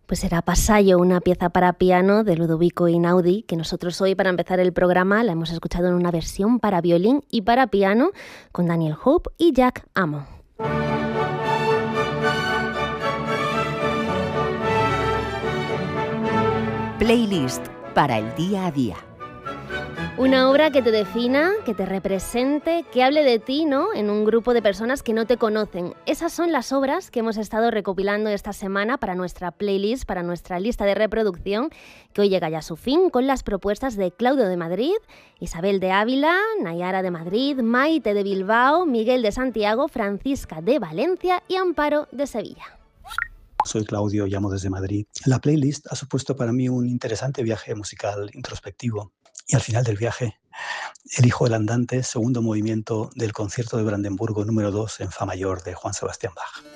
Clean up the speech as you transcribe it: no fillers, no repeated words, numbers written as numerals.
Pues será Pasaggio, una pieza para piano de Ludovico Einaudi, que nosotros hoy para empezar el programa la hemos escuchado en una versión para violín y para piano con Daniel Hope y Jack Amo. Playlist para el día a día. Una obra que te defina, que te represente, que hable de ti, ¿no? En un grupo de personas que no te conocen. Esas son las obras que hemos estado recopilando esta semana para nuestra playlist, para nuestra lista de reproducción, que hoy llega ya a su fin con las propuestas de Claudio de Madrid, Isabel de Ávila, Nayara de Madrid, Maite de Bilbao, Miguel de Santiago, Francisca de Valencia y Amparo de Sevilla. Soy Claudio, llamo desde Madrid. La playlist ha supuesto para mí un interesante viaje musical introspectivo. Y al final del viaje, elijo el andante segundo movimiento del concierto de Brandenburgo número 2 en Fa mayor de Juan Sebastián Bach.